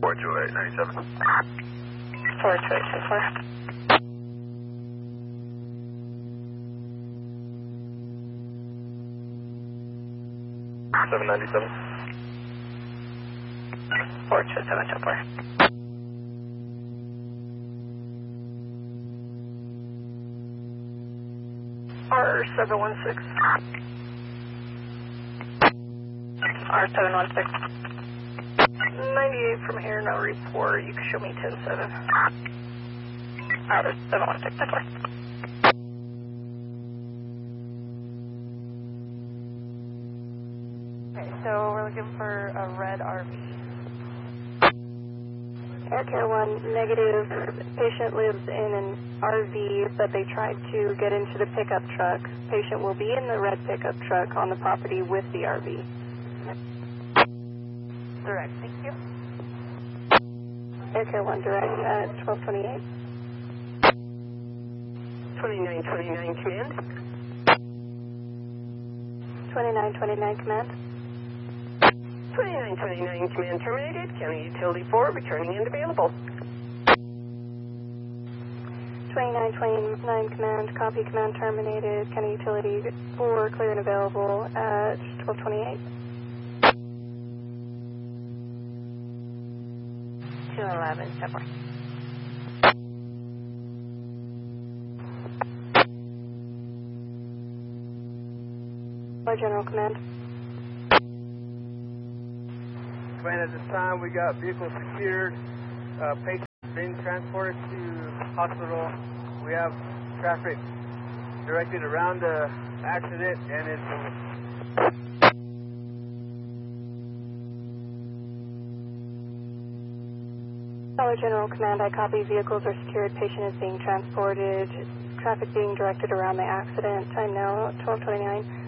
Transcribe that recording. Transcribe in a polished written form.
42897. 42824. 797. 42724. R716. R716. 98 from here, no report. You can show me 107. R716. Okay, so we're looking for a red RV. Air Care 1, negative. Patient lives in an RV, but they tried to get into the pickup truck. Patient will be in the red pickup truck on the property with the RV. Direct, thank you. Air Care 1, direct at 1228. 2929 command. 2929 command. 2929 command terminated. County Utility 4 returning and available. 2929 command, copy command terminated. County Utility 4 clear and available at 1228. 211, step 4. General Command. Command, at this time we got vehicles secured, patients being transported to hospital. We have traffic directed around the accident and it's General Command, I copy. Vehicles are secured. Patient is being transported. Traffic being directed around the accident. Time now 1229.